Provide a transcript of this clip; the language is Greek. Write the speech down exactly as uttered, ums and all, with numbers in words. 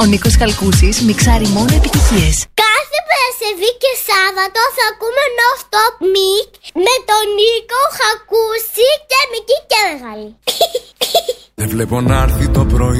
Ο Νίκος Καλκούσης μιξάρει μόνο επιτυχίες. Κάθε Παρασκευή και Σάββατο θα ακούμε non-stop mix με τον Νίκο Χακούση και Μική και Μεγάλη. Δεν βλέπω να έρθει το πρωί